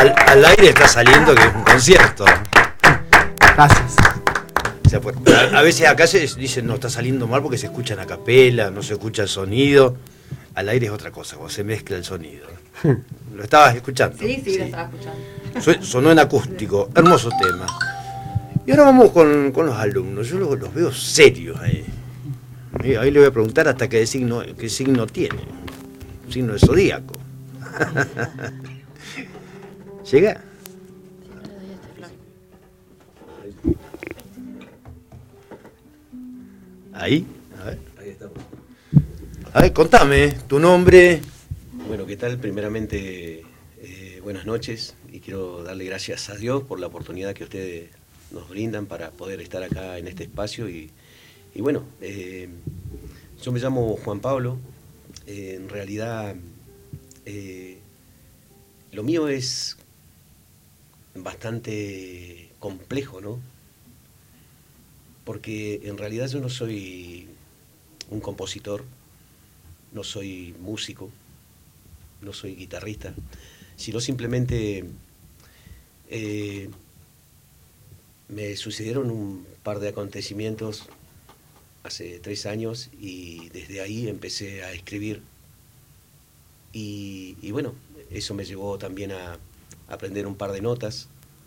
al aire está saliendo que es un concierto. Gracias. O sea, a veces acá se dicen, no, está saliendo mal porque se escucha a capela, no se escucha el sonido. Al aire es otra cosa, cuando se mezcla el sonido. ¿Lo estabas escuchando? Sí, lo estaba escuchando. Sonó en acústico, hermoso tema. Y ahora vamos con los alumnos. Yo los veo serios ahí. Ahí le voy a preguntar hasta qué signo tiene. Un signo de zodíaco. ¿Llega? Ahí, a ver. Ahí estamos. A ver, contame, tu nombre. Bueno, ¿qué tal? Primeramente, buenas noches y quiero darle gracias a Dios por la oportunidad que ustedes nos brindan para poder estar acá en este espacio y bueno, yo me llamo Juan Pablo, en realidad lo mío es bastante complejo, ¿no? Porque en realidad yo no soy un compositor, no soy músico, no soy guitarrista, sino simplemente me sucedieron un par de acontecimientos hace 3 años y desde ahí empecé a escribir y bueno, eso me llevó también a aprender un par de notas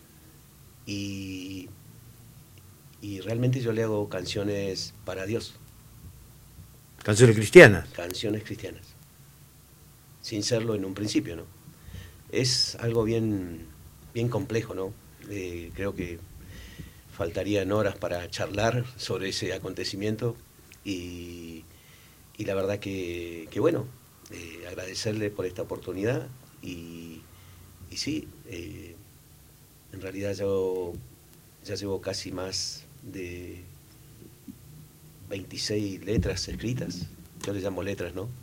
y realmente yo le hago canciones para Dios. ¿Canciones cristianas? Canciones cristianas. Sin serlo en un principio, ¿no? Es algo bien complejo, ¿no? Creo que faltarían horas para charlar sobre ese acontecimiento y la verdad que bueno, agradecerle por esta oportunidad y sí, en realidad yo ya llevo casi más de 26 letras escritas, yo les llamo letras, ¿no?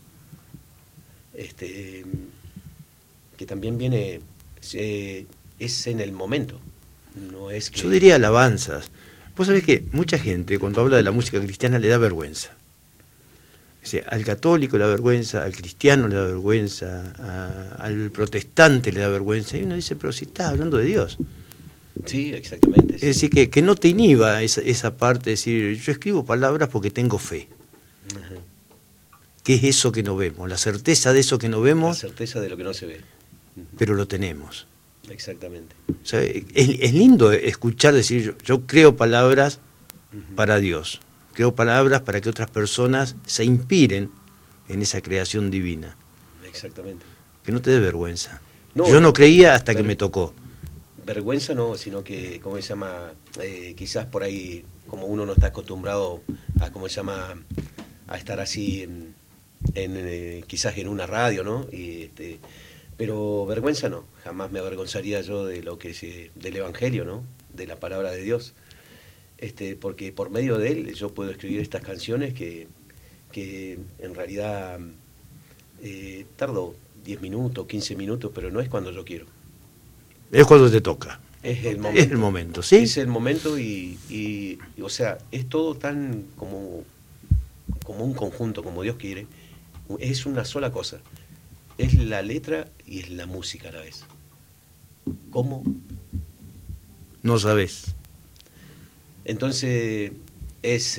Que también viene, es en el momento, no es que... Yo diría alabanzas. Vos sabés que mucha gente cuando habla de la música cristiana le da vergüenza. O sea, al católico le da vergüenza, al cristiano le da vergüenza, al protestante le da vergüenza, y uno dice, pero si estás hablando de Dios. Sí, exactamente. Sí. Es decir, que no te inhiba esa parte de decir, yo escribo palabras porque tengo fe. Ajá. ¿Qué es eso que no vemos? La certeza de eso que no vemos. La certeza de lo que no se ve. Pero lo tenemos. Exactamente. O sea, es lindo escuchar decir, yo creo palabras para Dios. Creo palabras para que otras personas se inspiren en esa creación divina. Exactamente. Que no te dé vergüenza. No, yo no creía hasta que me tocó. Vergüenza no, sino que, ¿cómo se llama? Quizás por ahí, como uno no está acostumbrado a, ¿cómo se llama? A estar así quizás en una radio, ¿no? Pero vergüenza no, jamás me avergonzaría yo de lo que del Evangelio, ¿no? De la palabra de Dios. Porque por medio de él yo puedo escribir estas canciones que en realidad tardo 10 minutos, 15 minutos, pero no es cuando yo quiero. Es cuando te toca. Es el momento. Es el momento, ¿sí? Es el momento y o sea, es todo tan como un conjunto, como Dios quiere. Es una sola cosa. Es la letra y es la música a la vez. ¿Cómo? No sabés. Entonces es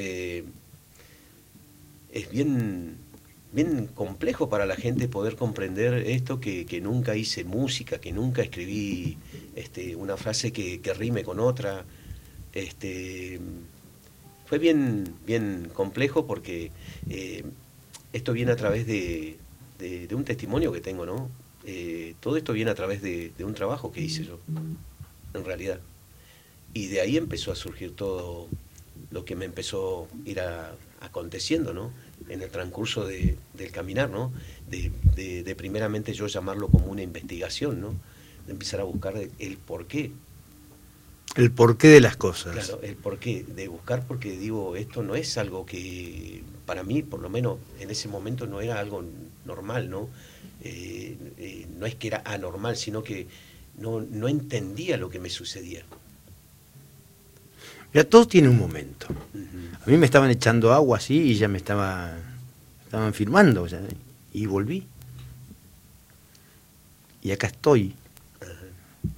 bien complejo para la gente poder comprender esto, que nunca hice música, que nunca escribí una frase que rime con otra. Fue bien complejo porque esto viene a través de un testimonio que tengo, ¿no? Todo esto viene a través de un trabajo que hice yo, en realidad. Y de ahí empezó a surgir todo lo que me empezó a ir aconteciendo, ¿no? En el transcurso del caminar, ¿no? De primeramente yo llamarlo como una investigación, ¿no? De empezar a buscar el porqué. El porqué de las cosas. Claro, el porqué, de buscar, porque digo, esto no es algo que, para mí, por lo menos en ese momento, no era algo normal, ¿no? No es que era anormal, sino que no entendía lo que me sucedía. Mira, todo tiene un momento. Uh-huh. A mí me estaban echando agua así y ya estaban filmando, o sea, y volví. Y acá estoy. Uh-huh.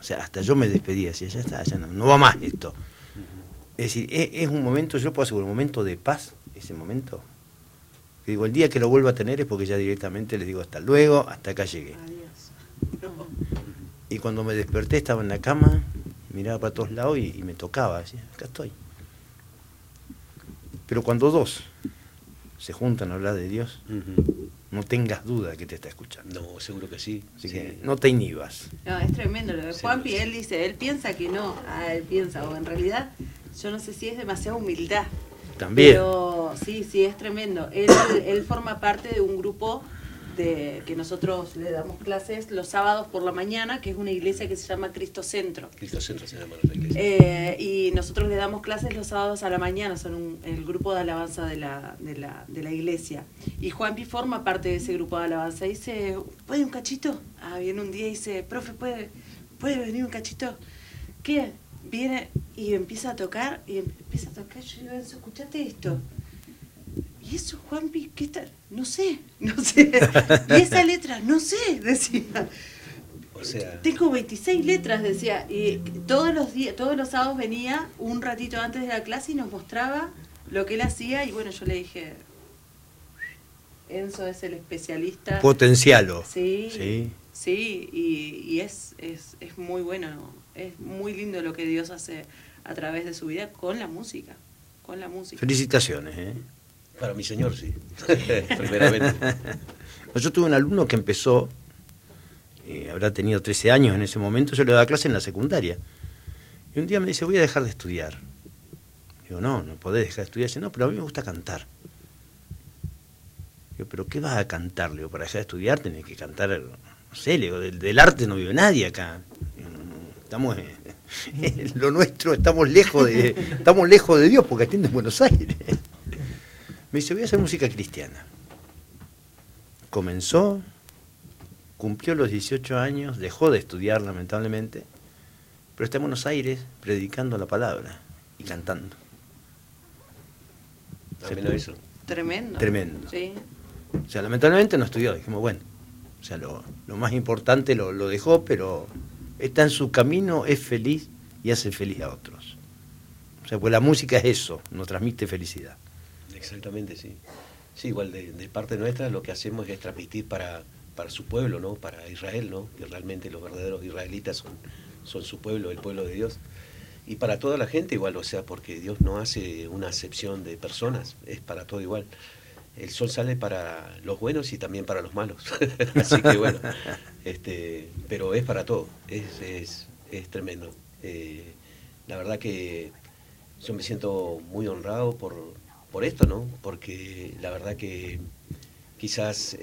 sea, hasta yo me despedía, decía, ya está, ya no va más esto. Es decir, es un momento, yo puedo asegurar, un momento de paz, ese momento. Que digo, el día que lo vuelva a tener es porque ya directamente les digo hasta luego, hasta acá llegué. Adiós. Y cuando me desperté estaba en la cama, miraba para todos lados y me tocaba, decía, acá estoy. Pero cuando dos se juntan a hablar de Dios, no tengas duda de que te está escuchando. No, seguro que sí. Así sí. que no te inhibas. No, es tremendo lo de Sí, Juanpi, sí. él dice, él piensa que no, él piensa, o en realidad, yo no sé si es demasiada humildad. También. Pero sí, es tremendo. Él forma parte de un grupo que nosotros le damos clases los sábados por la mañana, que es una iglesia que se llama Cristo Centro. Cristo Centro se llama la iglesia. Y nosotros le damos clases los sábados a la mañana, son el grupo de alabanza de la iglesia. Y Juanpi forma parte de ese grupo de alabanza. Dice, ¿puede un cachito? Viene un día y dice, profe, ¿puede venir un cachito? ¿Qué? Viene y empieza a tocar, Yo digo, Enzo, escuchate esto. ¿Y eso, Juanpi? ¿Qué está? No sé. ¿Y esa letra? No sé, decía. O sea, Tengo 26 letras, decía. Y todos los sábados venía un ratito antes de la clase y nos mostraba lo que él hacía. Y bueno, yo le dije, Enzo es el especialista. Potencialo. Sí. Y es muy bueno, ¿no? Es muy lindo lo que Dios hace a través de su vida con la música. Felicitaciones, ¿eh? para mi señor, sí. Primeramente. Yo tuve un alumno que empezó, habrá tenido 13 años en ese momento, yo le daba clase en la secundaria. Y un día me dice, voy a dejar de estudiar. Digo, no podés dejar de estudiar. Dice, no, pero a mí me gusta cantar. Digo, ¿pero qué vas a cantar? Le digo, para dejar de estudiar tenés que cantar, no sé, le digo, del arte no vive nadie acá. Estamos en lo nuestro, estamos lejos de Dios, porque atiende en Buenos Aires. Me dice, voy a hacer música cristiana. Comenzó, cumplió los 18 años, dejó de estudiar lamentablemente, pero está en Buenos Aires predicando la palabra y cantando. Menos eso. Tremendo. Sí. O sea, lamentablemente no estudió, dijimos, bueno, o sea, lo más importante lo dejó, pero está en su camino, es feliz y hace feliz a otros. O sea, pues la música es eso, nos transmite felicidad. Exactamente, sí. Sí, igual de parte nuestra lo que hacemos es transmitir para su pueblo, ¿no? Para Israel, ¿no? Que realmente los verdaderos israelitas son su pueblo, el pueblo de Dios. Y para toda la gente igual, o sea, porque Dios no hace una acepción de personas, es para todo igual. El sol sale para los buenos y también para los malos. Así que bueno, pero es para todo, es tremendo. La verdad que yo me siento muy honrado por esto, ¿no? Porque la verdad que quizás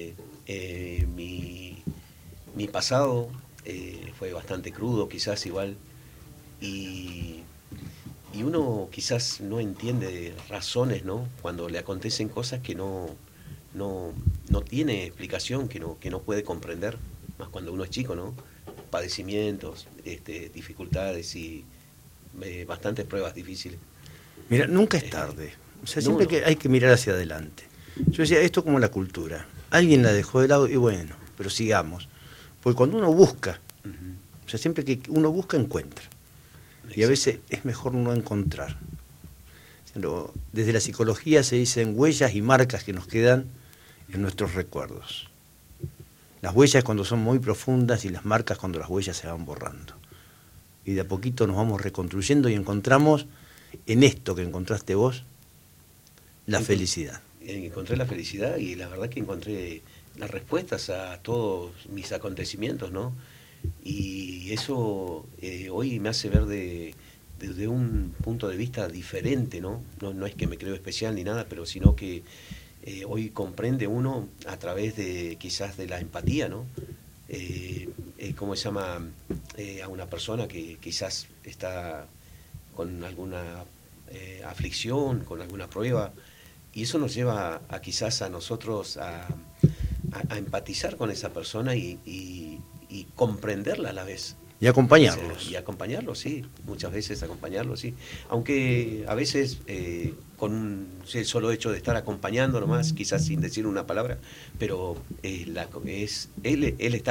mi pasado fue bastante crudo, quizás igual, y uno quizás no entiende razones, ¿no? Cuando le acontecen cosas que no tiene explicación, que no puede comprender, más cuando uno es chico, ¿no? Padecimientos, dificultades y bastantes pruebas difíciles. Mira, nunca es tarde. O sea, siempre no. Que hay que mirar hacia adelante. Yo decía, esto como la cultura. Alguien la dejó de lado y bueno, pero sigamos. Porque cuando uno busca, o sea, siempre que uno busca, encuentra. Y a veces es mejor no encontrar. Desde la psicología se dicen huellas y marcas que nos quedan en nuestros recuerdos. Las huellas cuando son muy profundas y las marcas cuando las huellas se van borrando. Y de a poquito nos vamos reconstruyendo y encontramos en esto que encontraste vos, la felicidad. Encontré la felicidad y la verdad que encontré las respuestas a todos mis acontecimientos, ¿no? Y eso hoy me hace ver desde un punto de vista diferente, ¿no? No es que me creo especial ni nada, pero sino que hoy comprende uno a través de quizás de la empatía, ¿no? ¿Cómo se llama? A una persona que quizás está con alguna aflicción, con alguna prueba, y eso nos lleva a quizás a nosotros a empatizar con esa persona y comprenderla a la vez. Y acompañarlos. O sea, y acompañarlos, sí, muchas veces acompañarlos, sí. Aunque a veces con el solo hecho de estar acompañando nomás, quizás sin decir una palabra, pero es el estar.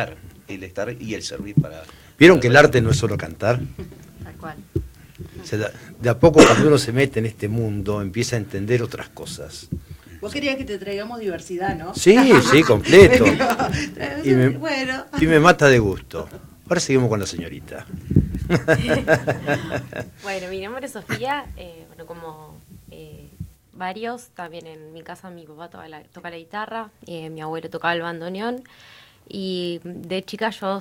el estar y el servir para... ¿Vieron que el arte no es solo cantar? Tal cual. O sea, de a poco cuando uno se mete en este mundo empieza a entender otras cosas. Vos querías que te traigamos diversidad, ¿no? Sí, sí, completo. Bueno. Y me mata de gusto. Ahora seguimos con la señorita. Bueno, mi nombre es Sofía, bueno, como varios, también en mi casa mi papá toca la guitarra, mi abuelo tocaba el bandoneón, y de chica yo